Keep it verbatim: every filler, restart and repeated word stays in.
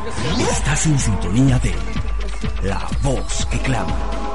Estás en sintonía de La Voz que Clama.